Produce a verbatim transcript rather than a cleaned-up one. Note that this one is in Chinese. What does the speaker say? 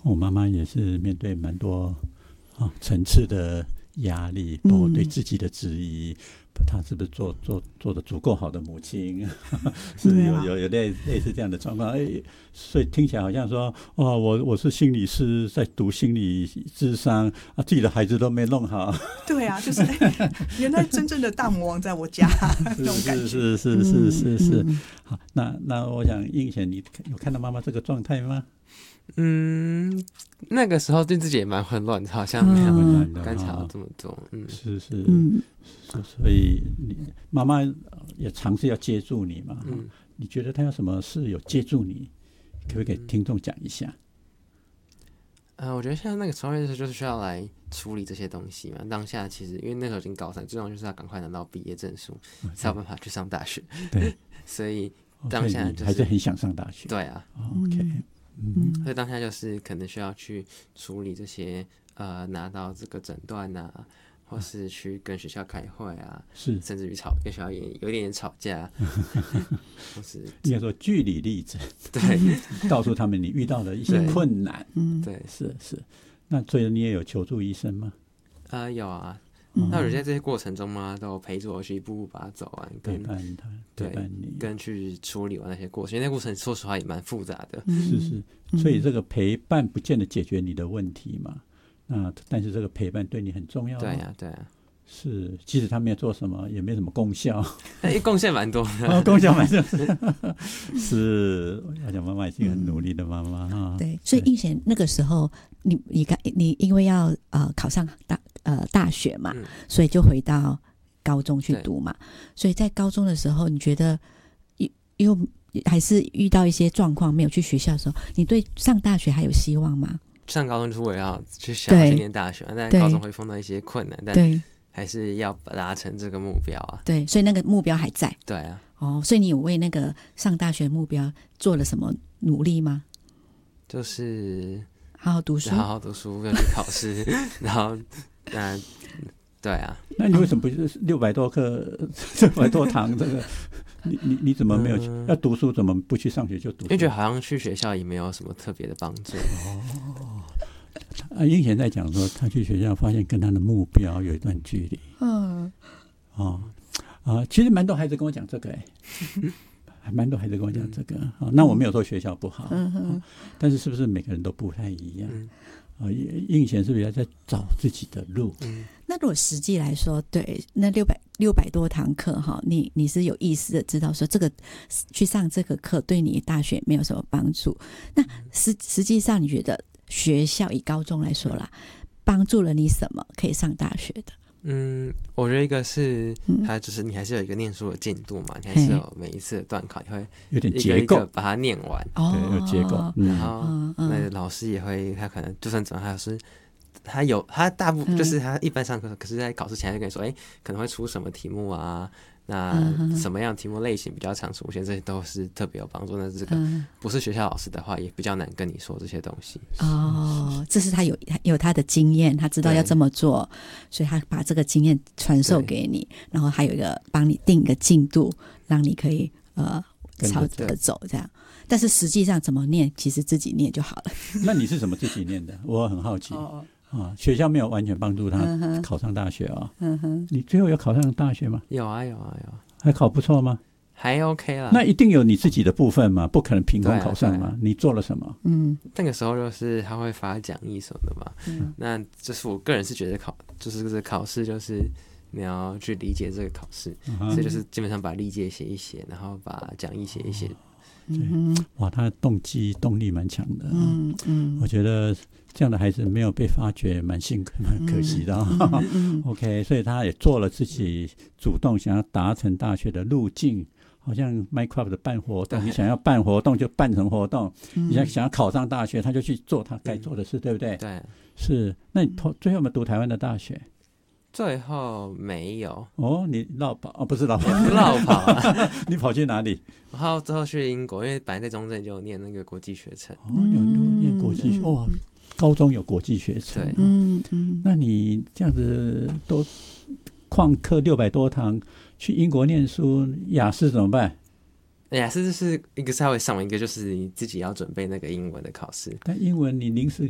我妈妈也是面对蛮多啊层次的压力，包括对自己的质疑，嗯、她是不是做做做的足够好的母亲，是有有有类类似这样的状况。哎，所以听起来好像说，哇，我我是心理师，在读心理咨商啊，自己的孩子都没弄好。 对啊，就是、哎、原来真正的大魔王在我家，这种感觉。 是是是是是是。嗯、好，那那我想映贤，你有看到妈妈这个状态吗？ 嗯，那个时候对自己也蛮混乱的，好像没有观察到这么多。嗯， 是是，嗯，所以你妈妈也尝试要接住你嘛。嗯，你觉得她有什么事有接住你？可不可以给听众讲一下？ 呃，我觉得像那个时候就是需要来处理这些东西嘛。当下其实因为那时候已经高三，最重要就是要赶快拿到毕业证书，才有办法去上大学。 对， 所以当下就是、 哦、还是很想上大学。 对啊。 哦、OK。 嗯，所以当下就是可能需要去处理这些呃，拿到这个诊断啊，或是去跟学校开会啊， 是甚至于吵跟学校也有一点点吵架，或是应该说据理力争， 对， 告诉他们你遇到的一些困难， 嗯，对， 是是。那所以你也有求助医生吗？ 啊、呃，有啊。嗯、那我在这些过程中嘛，都陪着我去一步步把它走完， 陪伴他，陪伴你， 跟去处理完那些过程。因为那过程说实话也蛮复杂的。 是是，所以这个陪伴不见得解决你的问题嘛。那但是这个陪伴对你很重要、啊。 对呀、啊，对呀、啊。 是，即使他没有做什么，也没什么功效。 哎，贡献蛮多的。 哦，贡献蛮多。是，我想妈妈已经很努力的妈妈哈、嗯。 对，所以映贤那个时候，你你你因为要呃考上大。呃，大学嘛、嗯，所以就回到高中去读嘛。所以在高中的时候，你觉得又还是遇到一些状况，没有去学校的时候，你对上大学还有希望吗？ 上高中就是为了要去想要去念大学，但高中会碰到一些困难，但还是要达成这个目标啊。 对，所以那个目标还在。 对啊。 哦，所以你有为那个上大学目标做了什么努力吗？ 就是好好读书， 好好读书，要去考试，然后。那对啊， 那你为什么不是六百多课、六百多堂？这个你你你怎么没有去、嗯？要读书怎么不去上学就读书？ 因为觉得好像去学校也没有什么特别的帮助。 哦，啊，英贤在讲说，他去学校发现跟他的目标有一段距离。嗯，哦啊，其实蛮多孩子跟我讲这个、欸，哎。还蛮多孩子跟我讲这个、嗯哦、那我没有说学校不好、嗯哦、但是是不是每个人都不太一样？嗯啊，映贤是不是要在找自己的路？ 嗯，那如果实际来说，对，那六百六百多堂课哈，你你是有意识的知道说这个去上这个课对你大学没有什么帮助。那实实际上你觉得学校以高中来说啦，帮助了你什么可以上大学的？ 嗯，我觉得一个是它就是你还是有一个念书的进度嘛，你还是有每一次的段考，你会有点结构一个一个把它念完， 对，有结构。 嗯、然后那个老师也会，他可能就算怎么，他老师他有他大部分就是他一般上课，可是在考试前就跟你说，哎，可能会出什么题目啊。那什么样的题目类型比较常出现，这些都是特别有帮助。那这个不是学校老师的话，也比较难跟你说这些东西。 哦，这是他有有他的经验，他知道要这么做，所以他把这个经验传授给你，然后还有一个帮你定一个进度，让你可以呃朝着走这样。但是实际上怎么念，其实自己念就好了。 那你是怎么自己念的？我很好奇。哦啊，学校没有完全帮助他考上大学啊、哦。嗯哼，你最后有考上大学吗？ 有啊，有啊，有啊。 还考不错吗？ 还 OK 啦。 那一定有你自己的部分嘛，不可能凭空考上嘛。啊啊、你做了什么？ 嗯，那个时候就是他会发讲义什么的嘛。嗯，那就是我个人是觉得考，就是这个考试就是你要去理解这个考试，嗯、所以就是基本上把历届写一写，然后把讲义写一写。 对，哇，他的动机动力蛮强的、哦。嗯嗯，我觉得这样的孩子没有被发掘，蛮辛苦，蛮可惜的、哦。嗯嗯、OK， 所以他也做了自己主动想要达成大学的路径。好像 Minecraft 的办活动，你想要办活动就办成活动，嗯、你想想要考上大学，他就去做他该做的事，嗯、对不对？ 对， 是。那你最后有没有读台湾的大学？ 最后没有哦，你绕跑哦，不是绕跑， 绕跑、啊， 你跑去哪里？ 然后之后去英国，因为本来在中正就有念那个国际学程， 哦，有念国际学，哇、哦，高中有国际学程， 对， 嗯嗯， 那你这样子都旷课六百多堂，去英国念书，雅思怎么办？ 雅思就是一个稍微上完，一个就是你自己要准备那个英文的考试。 但英文你临时